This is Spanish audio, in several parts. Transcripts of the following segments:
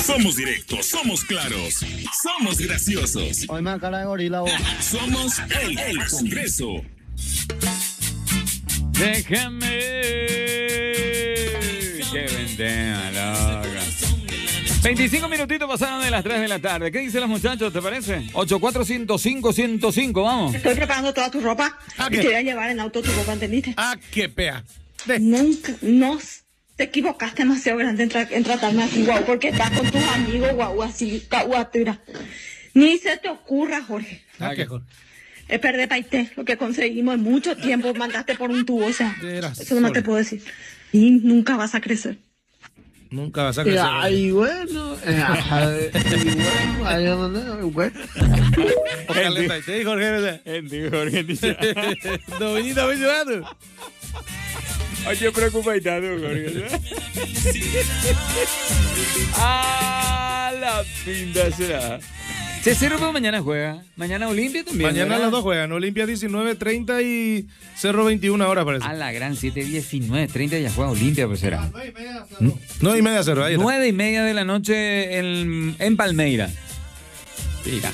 Somos directos, somos claros, somos graciosos. Hoy me cara de gorila vos. Somos el Congreso. Déjame que vendea, loca. 25 minutitos pasaron de las 3 de la tarde. ¿Qué dicen los muchachos, te parece? 84-105-105, vamos. Estoy preparando toda tu ropa y te voy a llevar en auto tu ropa, ¿entendiste? Ah, qué pea. Nunca, te equivocaste demasiado grande en tratarme así, guau, porque estás con tus amigos, guau, así, guatira. Ni se te ocurra, Jorge. ¿Qué, Jorge? Es perder paité, lo que conseguimos en mucho tiempo, mandaste por un tubo, o sea, eso no te puedo decir. Y nunca vas a crecer. Nunca vas a crecer. Ay, bueno. Ojalá te Jorge. Jorge dice. No viniste mencionando. Oye, preocupadito, Jorge. La pinta será. Cerro, pero mañana juega. Mañana Olimpia también. Mañana ¿verdad? los dos juegan. Olimpia 19:30 y Cerro 21 ahora parece. A la gran 7:19:30 ya juega Olimpia, pues será. 9:30 Cerro. Ahí está. 9:30 de la noche en Palmeira. Mira.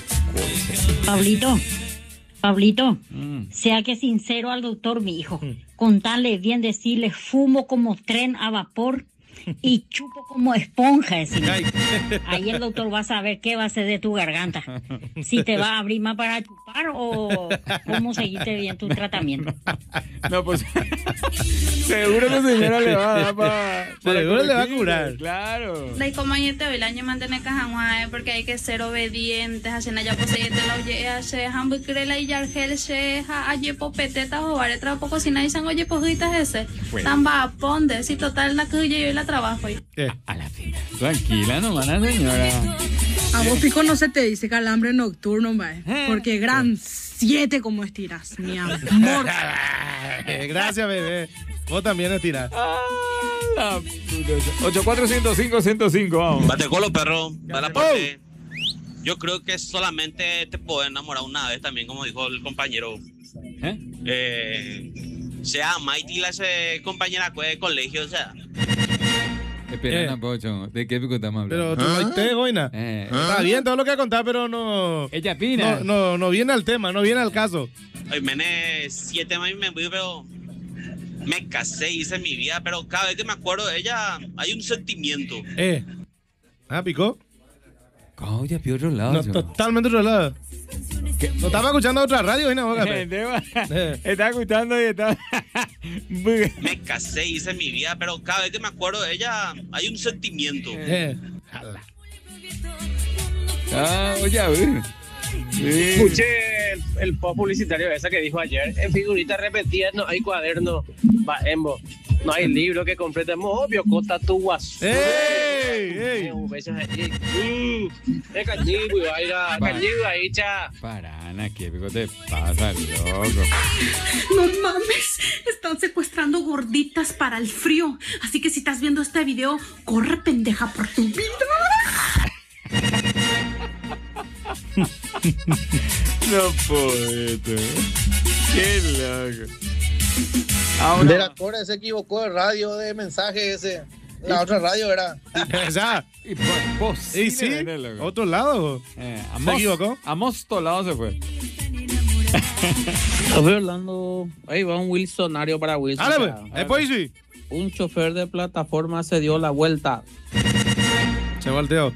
Pablito, sea que sincero al doctor, mi hijo. Contarle bien, decirle, fumo como tren a vapor y chupo como esponja. Decirle. Ahí el doctor va a saber qué va a hacer de tu garganta. Si te va a abrir más para chupar o cómo seguiste bien tu tratamiento. No, pues seguro la señora le va a dar para seguro le va a curar. Claro. De como ayer te el año mantener cajanguae porque hay que ser obedientes, hacen allá poseyente los ye se hamburguela y yargel se ayer popeteta o vale trapo cocina y san oye pojitas ese. Tan va ponde si total la que yo la trabajo ahí. A la fin. Tranquila nomás, señora. A vos, Pico, no se te dice calambre nocturno, mae. Porque gran 7 como estiras, mi amor. Gracias, bebé. Vos también estirás. 84-105-105, vamos. Bate con los perros, va la parte. Yo creo que solamente te puedo enamorar una vez también, como dijo el compañero. Sea Mighty la compañera de colegio, o sea. Espera, Pocho, ¿de qué pico estamos hablando? Pero tú Goina. Está bien todo lo que contás, pero no. Ella pina. No viene al tema, no viene al caso. Ay, mené 7 meses me fui, pero me casé, hice mi vida, pero cada vez que me acuerdo de ella hay un sentimiento. ¿Picó? Oye, pio otro lado. No, totalmente otro lado. No estaba escuchando otra radio, ¿no? Estaba escuchando y estaba. Me casé, hice mi vida, pero cada vez que me acuerdo de ella hay un sentimiento. Oye, escuché el post publicitario esa que dijo ayer. En figuritas repetidas no hay cuaderno, no hay libro que completemos. Obvio, cota tu guas. Parana, ¿qué pico te pasa, loco? No mames, están secuestrando gorditas para el frío. Así que si estás viendo este video, corre, pendeja, por tu vida. No puedo. Qué loco. De la Cora se equivocó de radio, de mensaje ese. La otra radio era. Esa. Y sí, otro lado. ¿Se equivocó? A Mosto lado se fue. Estoy hablando. Ahí va un Wilsonario para Wilson. Después sí. Un chofer de plataforma se dio la vuelta. Se volteó.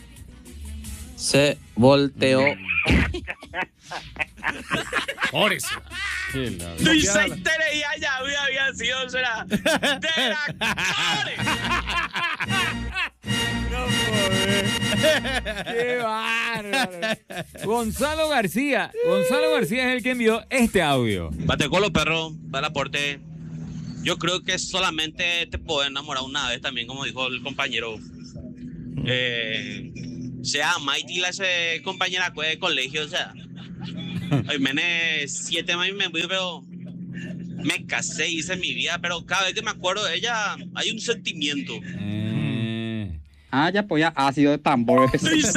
Por eso. Tú y seis y allá había sido, será. De la Core. No joder. Qué bárbaro. Gonzalo García es el que envió este audio. Bate con los perros, va el aporte. Yo creo que solamente te puedo enamorar una vez también, como dijo el compañero. Sea Mighty la compañera de colegio, o sea. Ay, mené 7 meses me fui, pero me casé, hice mi vida, pero cada vez que me acuerdo de ella hay un sentimiento. Ya pues ya ácido de tambor.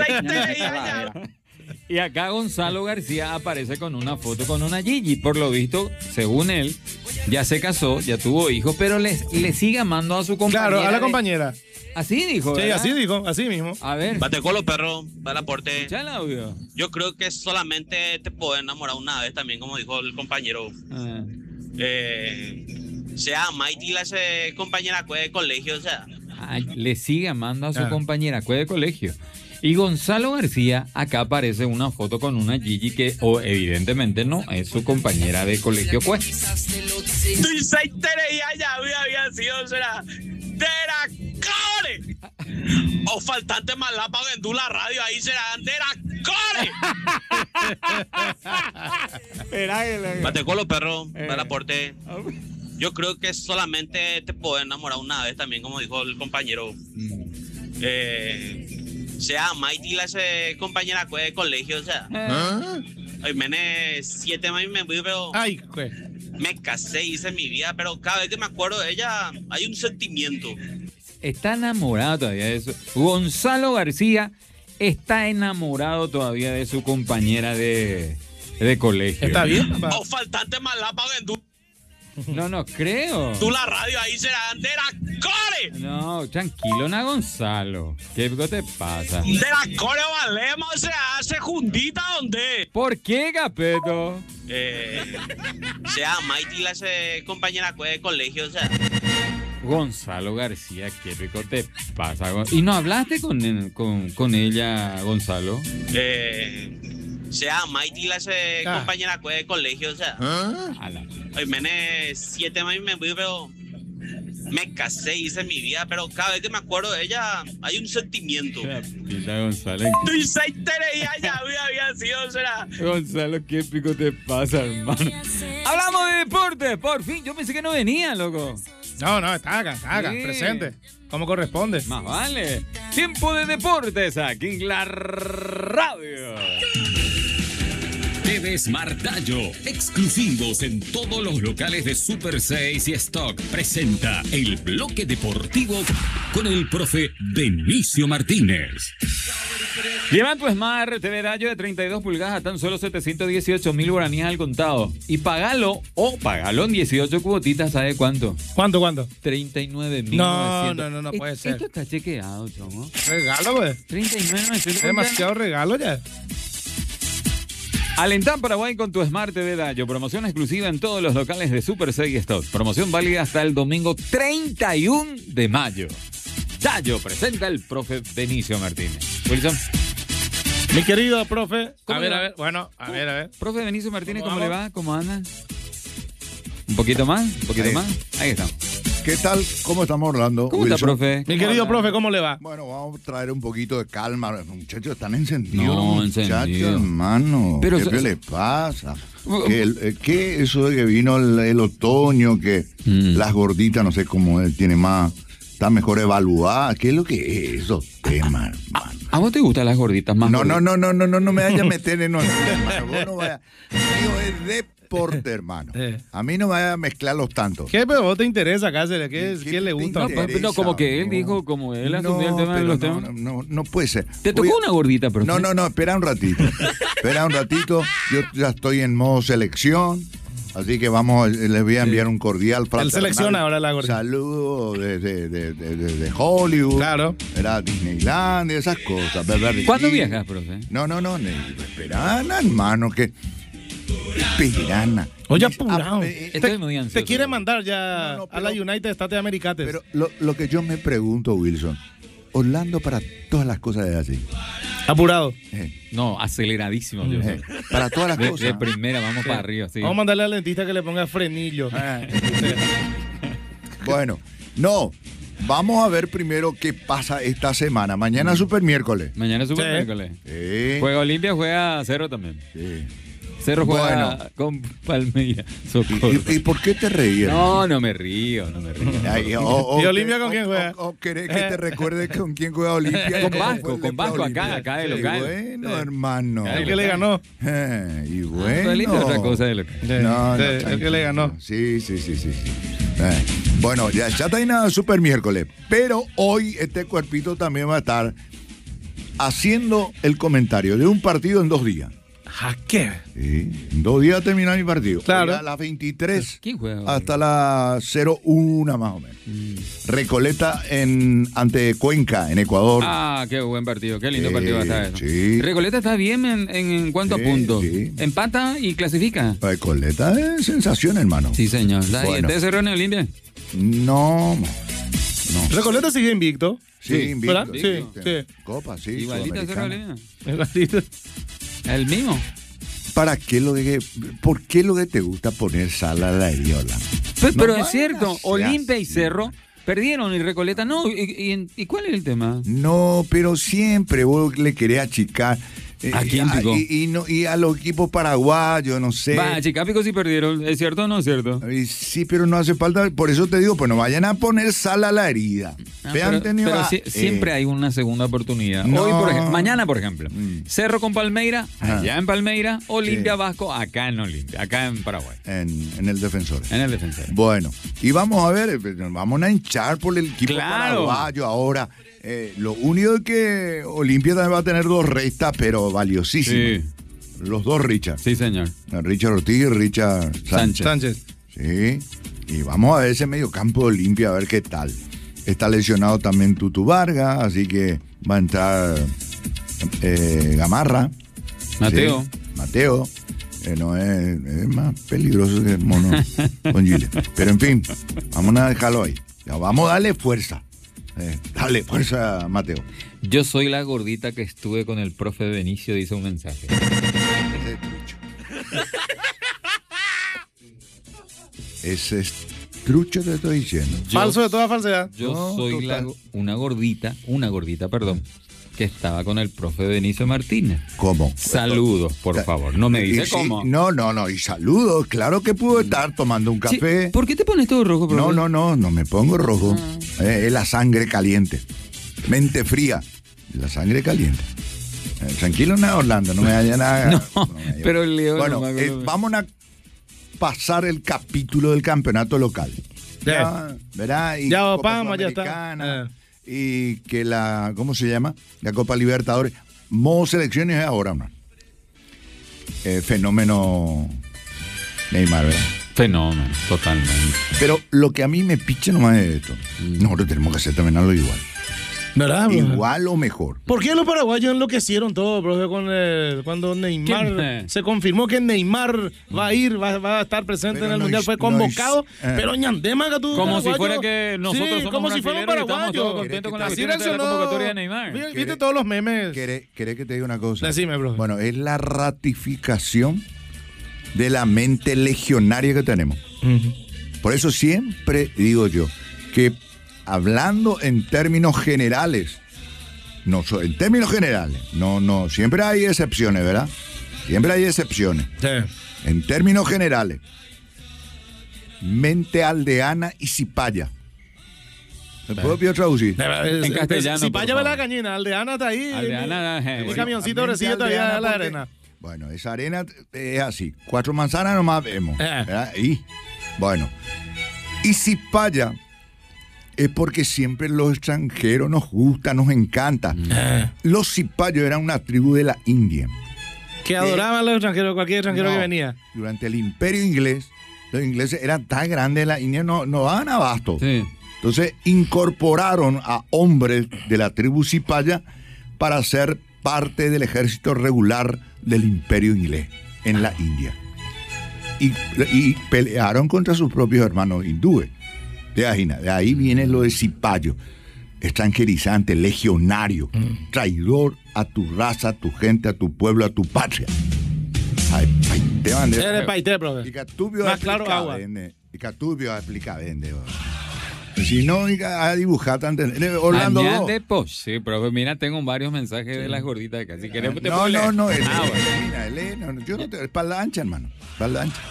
Y acá Gonzalo García aparece con una foto con una Gigi. Por lo visto, según él, ya se casó, ya tuvo hijos, pero le sigue amando a su compañera. Claro, a la compañera. Así dijo, Sí, ¿verdad? así dijo, así mismo. A ver. Bate con los perros, para el aporte. Ya el audio. Yo creo que solamente te puedes enamorar una vez también, como dijo el compañero. Ah. Sea Mighty la compañera de colegio, o sea. Ay, le sigue amando a su compañera de colegio. Y Gonzalo García, acá aparece una foto con una Gigi que evidentemente no es su compañera de colegio, pues. Dice ya había sido, será. ¡Deracore! O faltante más la para vender la radio, ahí será. ¡Deracore! Bate con los perros, para el aporte. Yo creo que solamente te puedes enamorar una vez también, como dijo el compañero. Sea Mighty la compañera de colegio, o sea. Ay, mené 7 meses me fui, pero Ay, ¿qué? me casé, hice mi vida, pero cada vez que me acuerdo de ella hay un sentimiento. Está enamorado todavía de eso. Gonzalo García está enamorado todavía de su compañera de colegio. ¿Está bien, papá? O faltante más la para vender No creo. tú la radio, ahí será. ¡Deracore! No, tranquilo, na Gonzalo. ¿Qué te pasa? ¡Deracore valemos! Se hace juntita donde. ¿Por qué, Capeto? Sea Mighty la compañera de colegio, o sea. Gonzalo García, ¿qué rico te pasa? ¿Y no hablaste con ella, Gonzalo? Sea Mighty la compañera de colegio, o sea. Ay, mené 7 meses me fui, pero me casé, hice mi vida, pero cada vez que me acuerdo de ella hay un sentimiento. Mira, Gonzalo. Dice ya había sido, será. Gonzalo, ¿qué pico te pasa, hermano? Hablamos de deporte, por fin. Yo pensé que no venía, loco. No, está acá, Sí. presente. Como corresponde. Más vale. Tiempo de deportes aquí en la radio. TV Smart Tallo, exclusivos en todos los locales de Super 6 y Stock, presenta el bloque deportivo con el profe Benicio Martínez. Lleva tu Smart TV Dallo de 32 pulgadas a tan solo 718.000 guaraníes al contado. Y pagalo en 18 cuotitas, ¿sabe cuánto? ¿Cuánto? 39.900. No puede ser. Esto está chequeado, chomo. Regalo, pues. 39.900. Es demasiado regalo ya. Alentá Paraguay con tu Smart TV Dallo. Promoción exclusiva en todos los locales de Super 6 y Stock. Promoción válida hasta el domingo 31 de mayo. Dallo presenta el profe Benicio Martínez. Wilson. Mi querido profe. ¿Cómo le va? A ver. Profe Benicio Martínez, ¿cómo ¿Cómo le va? ¿Cómo anda? ¿Un poquito más? Ahí estamos. ¿Qué tal? ¿Cómo estamos hablando? ¿Cómo está, profe? Mi querido profe, ¿cómo le va? Bueno, vamos a traer un poquito de calma. Los muchachos están encendidos. No, los muchachos, encendidos. hermano. Pero ¿Qué les pasa? ¿Qué eso de que vino el otoño, que las gorditas, no sé cómo él tiene más, está mejor evaluada? ¿Qué es lo que es esos temas, hermano? ¿A vos te gustan las gorditas más? No me vayas a meter en los temas. Vos no vayas. Mío es deporte, hermano. A mí no me vayas a mezclarlos tanto. ¿Qué, pero vos te interesa, Cáceres? ¿Qué le gusta? No, como que él dijo, como él asumió el tema de los temas. No puede ser. ¿Te tocó una gordita, profe? No, espera un ratito. Yo ya estoy en modo selección. Así que les voy a enviar un cordial fraternal. Él selecciona ahora la gordita. Saludo de Hollywood. Claro. Era Disneyland y esas cosas. ¿Cuándo viajas, profe? No. Espera, hermano, que... Pirana. Oye, apurado. Estoy muy ansioso. Te quiere mandar ya a la United States Americates. Pero lo que yo me pregunto, Wilson, Orlando para todas las cosas es así. Apurado. No, aceleradísimo. Para todas las cosas. De primera, vamos para arriba. Sí. Vamos a mandarle al dentista que le ponga frenillo. Bueno, no. Vamos a ver primero qué pasa esta semana. Mañana es Super Miércoles. Mañana es Super Miércoles. Sí. Juega Olimpia, juega Cerro también. Sí. Cerro juega con Palmeiras. ¿Y por qué te reías? No me río. Ay, ¿Y Olimpia con quién juega? ¿O querés que te recuerde con quién juega Olimpia? Con Vasco acá de local. Bueno, hermano. El que le ganó. Y bueno. Olimpia es otra cosa de local. No, el que le ganó. Sí. Bueno, ya está ahí nada Super Miércoles. Pero hoy este cuerpito también va a estar haciendo el comentario de un partido en 2 días. ¿A qué? Sí. En 2 días termina mi partido. Claro. A las 23 ¿Quién juega? hasta las 01 más o menos. Recoleta ante Cuenca, en Ecuador. Ah, qué buen partido, qué lindo partido va a estar. Sí. Recoleta está bien en cuanto a puntos. Sí. Empata y clasifica. Recoleta es sensación, hermano. Sí, señor. Bueno. ¿Y este Cerro Olimpia? No. Recoleta sigue invicto. Sí, invicto. ¿Verdad? Sí. Copa, sí. Igualita Cerro Sudamericana. Olimpia. El mismo. ¿Por qué lo que te gusta poner sal a la heriola? Pero es cierto, Olimpia y Cerro perdieron y Recoleta no. ¿Y cuál es el tema? No, pero siempre vos le querés achicar. ¿A quién picó? Y a los equipos paraguayos, no sé. Va, Chicapico sí perdieron, ¿es cierto o no es cierto? Sí, pero no hace falta, por eso te digo, pues no vayan a poner sal a la herida. Pero siempre hay una segunda oportunidad. No. Hoy, mañana, por ejemplo, Cerro con Palmeira, allá en Palmeira, Olimpia Vasco, acá en Olimpia, acá en Paraguay. En el Defensor. En el Defensor. Bueno, y vamos a ver, vamos a hinchar por el equipo Claro. paraguayo ahora. Lo único es que Olimpia también va a tener 2 restas, pero valiosísimas. Sí. Los 2 Richard. Sí, señor. Richard Ortiz y Richard Sánchez. Sí. Y vamos a ver ese mediocampo de Olimpia, a ver qué tal. Está lesionado también Tutu Vargas, así que va a entrar Gamarra. Mateo. Sí, Mateo. No es más peligroso que el mono con Gile. Pero en fin, vamos a dejarlo ahí. Ya, vamos a darle fuerza. Dale fuerza, Mateo. Yo soy la gordita que estuve con el profe Benicio, dice un mensaje. Ese es trucho te estoy diciendo. Falso de toda falsedad. Yo No, soy una gordita, que estaba con el profe Benicio Martínez. ¿Cómo? Saludos, por favor. No me dice Sí, cómo. No, y saludos. Claro que pudo estar tomando un café. Sí, ¿por qué te pones todo rojo, profe? No me pongo rojo. Es la sangre caliente. Mente fría. La sangre caliente. Tranquilo, nada, Orlando, no me haya nada. Pero el León. Bueno, vamos a pasar el capítulo del campeonato local. Ya, ¿verdad? Y ya Copa vamos, ya Sudamericana, está. Y que ¿cómo se llama? La Copa Libertadores. Modo selecciones ahora, ¿no? Fenómeno Neymar, ¿verdad? Fenómeno, totalmente. Pero lo que a mí me picha nomás es esto. Nosotros tenemos que hacer también algo igual. ¿Verdad? Igual o mejor. ¿Por qué los paraguayos enloquecieron todo, profe, cuando Neymar se confirmó que Neymar va a estar presente en el Mundial? Fue convocado, pero ñandema que tú. Como si fuera que nosotros somos como si fuera un paraguayo. Estamos todos contentos con la Así victoria de la convocatoria de Neymar. ¿Viste todos los memes? ¿Querés que te diga una cosa? Decime, profe. Bueno, es la ratificación de la mente legionaria que tenemos. Por eso siempre digo yo que hablando en términos generales, siempre hay excepciones, ¿verdad? Siempre hay excepciones. Sí. En términos generales, mente aldeana y cipaya. ¿Me puedo traducir? En castellano. Cipaya ve la cañina, aldeana está ahí. El camioncito recibe todavía la arena. Bueno, esa arena es así. 4 manzanas nomás vemos. ¿Verdad? Y cipaya es porque siempre los extranjeros nos gusta, nos encanta. Los cipayos eran una tribu de la India. Que adoraban a los extranjeros, cualquier extranjero que venía. Durante el imperio inglés, los ingleses eran tan grandes, la India no daban abasto. Sí. Entonces incorporaron a hombres de la tribu cipaya para ser parte del ejército regular del imperio inglés en la India. Y pelearon contra sus propios hermanos hindúes. De ahí viene lo de cipayo, extranjerizante, legionario, traidor a tu raza, a tu gente, a tu pueblo, a tu patria. Eres paité, profe. Y Catubio más claro agua. Y Catubio explica vende. Si no, a dibujar tanto. Orlando. Sí, profe, mira, tengo varios mensajes de las gorditas acá. Si querés, te no. Yo no te... espalda ancha, hermano. Espalda ancha.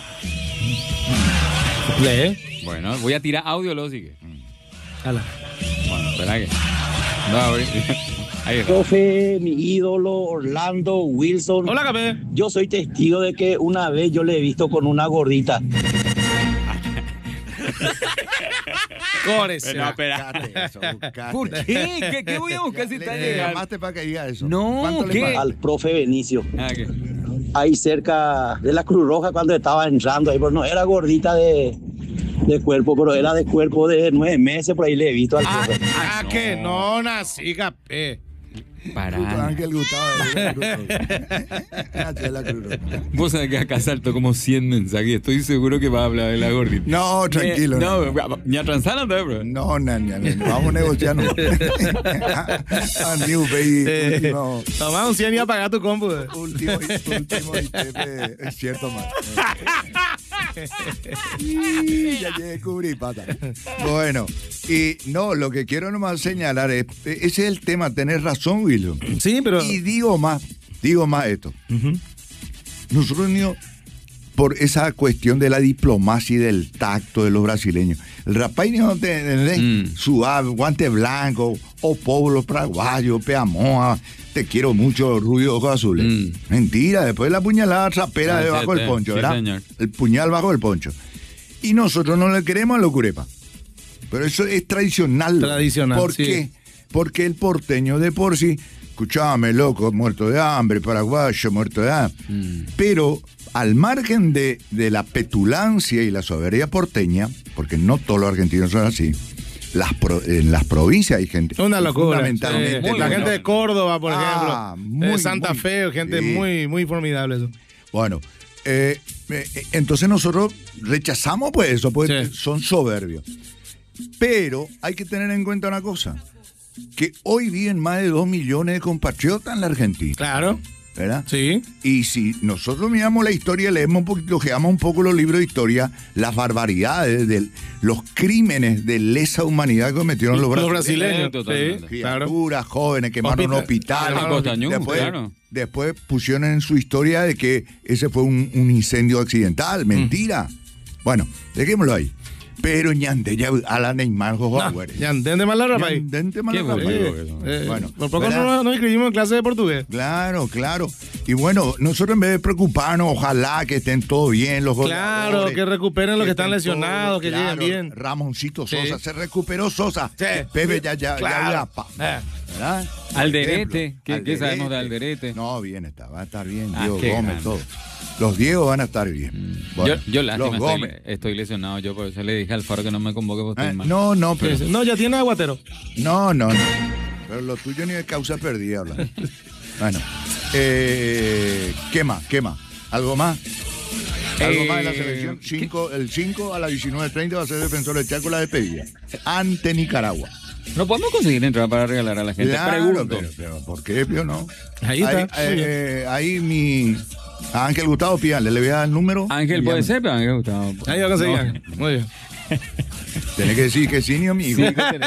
Lee. Bueno, voy a tirar audio, luego sigue. Hala. Bueno, espera que... No, ahí está. Profe, mi ídolo, Orlando Wilson. Hola, Capé. Yo soy testigo de que una vez yo le he visto con una gordita. ¿Por qué? ¿Qué voy a buscar si está llegando? ¿Llamaste para que diga eso? No, ¿qué? Al profe Benicio. ¿Qué? ahí cerca de la Cruz Roja cuando estaba entrando ahí, pero no era gordita de cuerpo, pero era de cuerpo de 9 meses, por ahí le he visto al profe. No. Que no nací, capé. Para. Ángel Gustavo. Vos sabés que acá saltó como 100 mensajes. Estoy seguro que va a hablar de la gordita. No, tranquilo. ¿Ya transaron, bro? No, vamos negociando. New baby. Tomá un 100 y apagar tu compu. Último es cierto, man. Ya llegué, cubrí pata. Bueno, y no, lo que quiero nomás señalar es, ese es el tema, tenés razón, Wilson. Sí, pero... Y digo más esto. Nosotros, por esa cuestión de la diplomacia y del tacto de los brasileños, el rapaz no suave, guante blanco, o pueblo paraguayo, peamoa, te quiero mucho, rubio, ojos azules. Mentira, después la puñalada trapera debajo del poncho, ¿verdad? Señor. El puñal bajo el poncho. Y nosotros no le queremos a los curepas. Pero eso es tradicional. ¿Por qué? Porque el porteño de por sí, escuchame, loco, muerto de hambre, paraguayo, muerto de hambre. Pero al margen de la petulancia y la soberbia porteña, porque no todos los argentinos son así, en las provincias hay gente. Una locura. Fundamentalmente. La gente de Córdoba, por ejemplo. De Santa Fe, gente muy formidable. Eso. Bueno, entonces nosotros rechazamos pues eso, porque son soberbios. Pero hay que tener en cuenta una cosa, que hoy viven más de 2 millones de compatriotas en la Argentina. Claro. ¿Verdad? Sí. Y si nosotros miramos la historia, leemos un poquito, ojeamos un poco los libros de historia, las barbaridades, los crímenes de lesa humanidad que cometieron los brasileños. Criaturas, jóvenes, quemaron hospitales. Después pusieron en su historia de que ese fue un incendio accidental. Mentira. Bueno, dejémoslo ahí. Pero ñande ya a la Neymar ñandén de mala rapa ahí. Bueno, por poco no inscribimos en clase de portugués. Claro. Y bueno, nosotros en vez de preocuparnos, ojalá que estén todos bien los goleadores. Claro, que recuperen los que están lesionados, que lleguen bien. Ramoncito Sosa, se recuperó Sosa. Pepe ya ¿verdad? Alderete, ¿qué sabemos de Alderete? No, bien está, va a estar bien. Diego Gómez, todo. Los Diegos van a estar bien. Bueno, yo lástima, estoy lesionado. Yo por eso le dije al Faro que no me convoque por estoy mal. No, pero... No, ya tiene aguatero. No. Pero lo tuyo ni de causa perdida, hablan. Bueno, ¿qué más? ¿Algo más? ¿Algo más de la selección? El 5 a las 19:30 va a ser Defensor del Chaco la despedida. Ante Nicaragua. No podemos conseguir entrar para regalar a la gente. Claro, pero ¿por qué? Yo no. Ahí está. Ahí mi... A Ángel Gustavo Pial, le voy a dar el número. Ángel puede ser, pero Ángel Gustavo. Ahí va a conseguir. Muy bien. Tenés que decir que sí, ni amigo.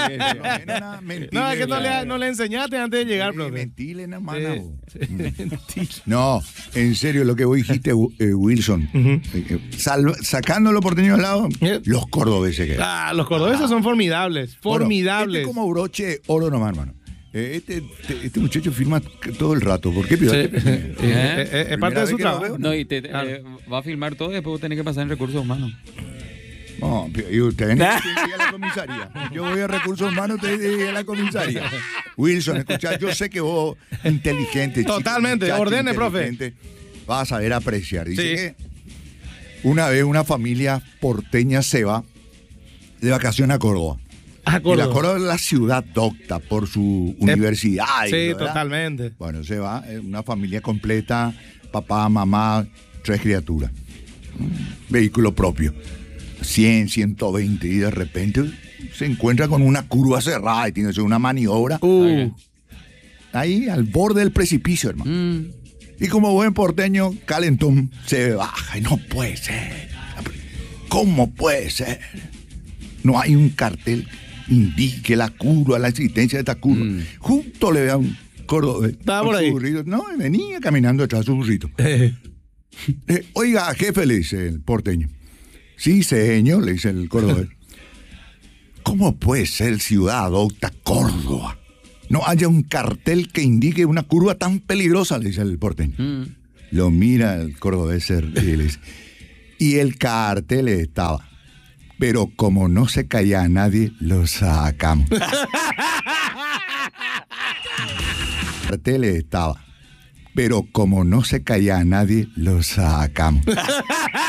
No, es que no le enseñaste antes de llegar, profe. Mentile nada más. No, en serio, lo que vos dijiste, Wilson. Sacando los porteños al lado, los cordobeses. Los cordobeses son formidables. Formidables. Como broche oro nomás, hermano. Este muchacho firma todo el rato. ¿Por qué? Es parte de su trabajo. No, y va a filmar todo y después tenés que pasar en recursos humanos. No, y usted tiene que ir a la comisaría. Yo voy a recursos humanos, usted tiene que ir a la comisaría. Wilson, escuchá, yo sé que vos, inteligente. Totalmente, chico, ordene, profe. Vas a saber apreciar. Dice que una vez una familia porteña se va de vacaciones a Córdoba. Y la Córdoba es la ciudad docta por su universidad. Sí, ¿verdad? Totalmente. Bueno, se va una familia completa, papá, mamá, 3 criaturas. Vehículo propio. 100, 120 y de repente se encuentra con una curva cerrada y tiene que hacer una maniobra. Ahí al borde del precipicio, hermano. Y como buen porteño, calentón, se baja y no puede ser. ¿Cómo puede ser? No hay un cartel indique la curva, la existencia de esta curva. Justo le vea un cordobés. Estaba por ahí. Burrito. No, venía caminando detrás de su burrito. Oiga, jefe, le dice el porteño. Sí, señor, le dice el cordobés. ¿Cómo puede ser ciudad adopta Córdoba? No haya un cartel que indique una curva tan peligrosa, le dice el porteño. Lo mira el cordobés y le dice. Y el cartel estaba. Pero como no se caía a nadie, lo sacamos. El cartel estaba. pero como no se caía a nadie, lo sacamos.